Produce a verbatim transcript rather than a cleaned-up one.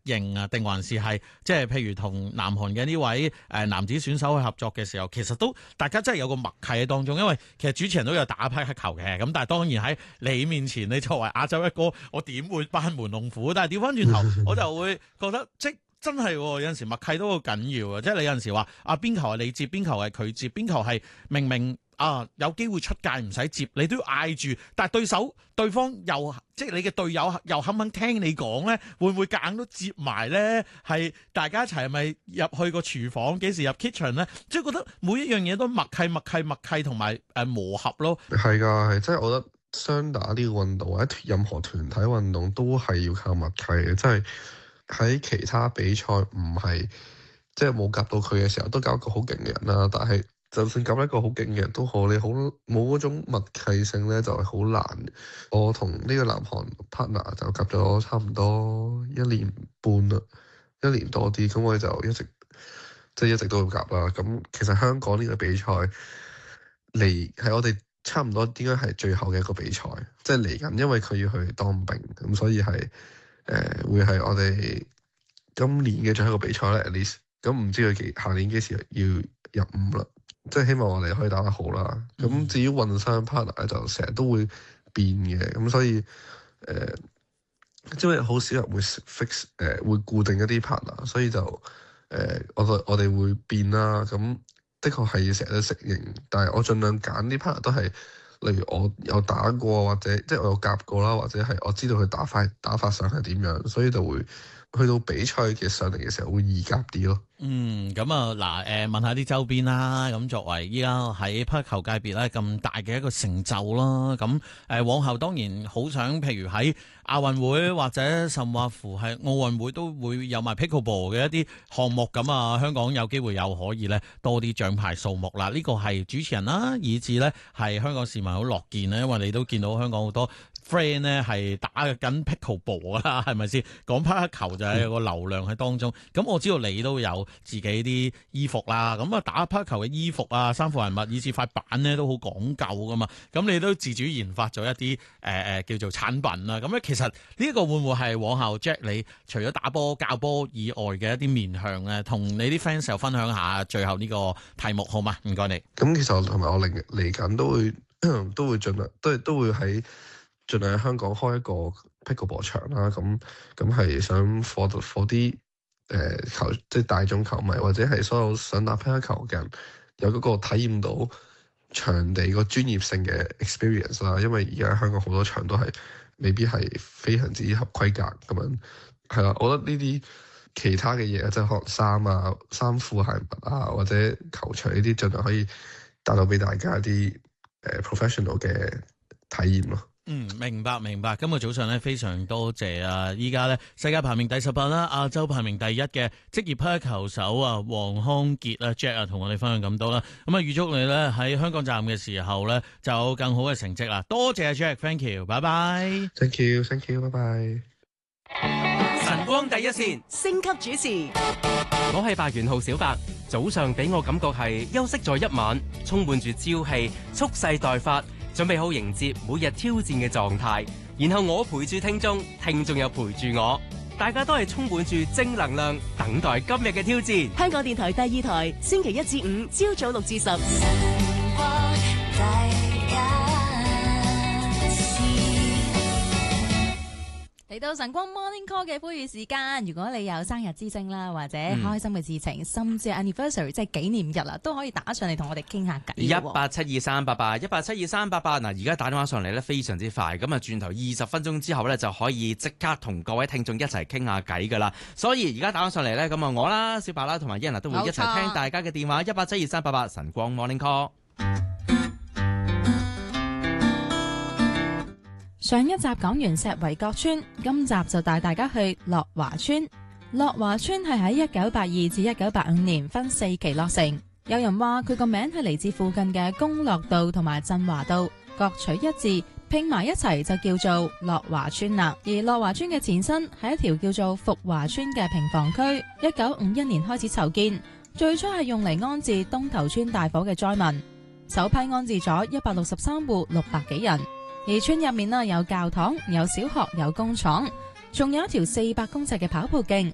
應啊，定還是係即係譬如同南韓嘅呢位誒男子選手去合作嘅時候，其實都大家真係有個默契喺當中，因為其實主持人都有打匹克球嘅，咁但係當然喺你面前，你作為亞洲一哥，我點會班門弄斧？但係調翻轉頭，我就會覺得即真係有陣時默契都好緊要啊！即係你有陣時話啊，邊球係你接，邊球係佢接，邊球係明明啊有機會出界唔使接，你都要嗌住。但係對手對方又即係你嘅隊友又肯唔肯聽你講咧？會唔會夾硬都接埋咧？係大家一齊係咪入去個廚房？幾時入 kitchen 咧？即係覺得每一樣嘢都默契、默契、默契同埋誒磨合咯。 係㗎，係即係我覺得雙打呢個運動或者任何團體運動都係要靠默契嘅，即係。喺其他比賽唔係即係冇夾到佢嘅時候，都夾一個好勁嘅人啦。但係就算夾一個好勁嘅人都好，你好冇嗰種默契性咧，就係好難。我同呢個南韓 partner 就夾咗差唔多一年半啦，一年多啲。咁我哋就一直即係一直都會夾啦。咁其實香港呢個比賽嚟係我哋差唔多應該係最後嘅一個比賽，即係嚟緊，因為佢要去當兵，咁所以係。誒、呃、會係我哋今年嘅最後一個比賽咧 at least， 咁唔知佢幾下年幾時要入伍啦，即係希望我哋可以打得好啦。咁、嗯、至於混雙 partner 咧，就成日都會變嘅，咁所以誒、呃，因為好少人會 fix 誒、呃、會固定一啲 partner，所以就誒、呃、我我哋會變啦。咁的確係要成日都適應，但係我盡量揀啲 partner 都係。例如我有打過或者即係我有夾過啦，或者係我知道佢打法打法上係點樣，所以就會去到比賽嘅上嚟嘅時候會易夾啲咯。 嗯，咁啊嗱，誒問下啲周邊啦。咁作為依家喺匹克球界別咧咁大嘅一個成就啦，咁誒往後當然好想，譬如喺亞運會或者甚或乎係奧運會都會有埋 pickleball 嘅一啲項目咁啊，香港有機會又可以咧多啲獎牌數目啦。呢個係主持人啦，以至咧係香港市民好樂見咧，因為你都見到香港好多 friend 咧係打緊 pickleball 啦，係咪先？講匹克球就係有個流量喺當中。咁、嗯、我知道你都有自己啲衣服啦，咁啊打匹克球嘅衣服啊、衫褲鞋襪，以至塊板咧都好講究噶嘛。咁你都自主研發咗一啲誒誒叫做產品啦。咁咧其實呢一個會唔會係往後 Jack 你除咗打波教波以外嘅一啲面向咧，同你啲 fans 又分享下最後呢個題目好嘛？唔該你。 咁其實我同埋我嚟嚟緊都會都會盡量都都會喺。盡量喺香港開一個 pickleball 場啦，咁咁係想 for for 啲誒球，即係大眾球迷或者係所有想打匹克球嘅人，有嗰個體驗到場地個專業性嘅 experience 啦。因為而家香港好多場都係未必係非常之合規格咁樣，係啦。我覺得呢啲其他嘅嘢，即係可能衫啊、衫褲鞋襪啊，或者球場呢啲，盡量可以帶到俾大家一啲誒、呃、professional 嘅體驗咯。 嗯，明白明白。今日早上咧，非常多謝啊！依家咧世界排名第十八啦，亞洲排名第一嘅職業匹克球手啊，黃康傑啊 Jack 啊，同我哋分享咁多啦。咁啊，預祝你咧喺香港站嘅時候咧，就有更好嘅成績啦！多謝 Jack，thank you，拜拜。 Thank you，thank you，拜拜。 晨光第一線， 星級主持， 我係白元浩小白。早上俾我感覺係休息咗一晚，充滿住朝氣，蓄勢待發。準備好迎接每日挑戰嘅狀態，然後我陪住聽眾，聽眾又陪住我，大家都係充滿住正能量，等待今日嘅挑戰。 香港電台第二台，星期一至五朝早六至十。嚟到晨光 Morning Call 嘅呼籲時間，如果你有生日之星啦，或者開心嘅事情，嗯、甚至 anniversary 即係紀念日啦，都可以打上嚟同我哋傾下偈。 一八七二三八八，一八七二三八八。嗱，而家打電話上嚟咧，非常之快，咁啊，轉頭二十分鐘之後咧，就可以即刻同各位聽眾一齊傾下偈噶啦。所以而家打電話上嚟咧，咁啊，我啦、小白啦，同埋 Ian 都會一齊聽大家嘅電話。一八七二三八八，晨光 Morning Call。 上一集講完石圍角村，今集就帶大家去樂華村。樂華村係喺一九八二至一九八五年分四期落成。有人話佢個名係嚟自附近嘅公樂道同埋振華道，各取一字拼埋一齊就叫做樂華村啦。而樂華村嘅前身係一條叫做福華村嘅平房區，一九五一年開始籌建，最初係用嚟安置東頭村大火嘅災民，首批安置咗一百六十三戶六百幾人。而村入面呢，有教堂、有小學、有工廠，仲有一條四百公尺嘅跑步徑，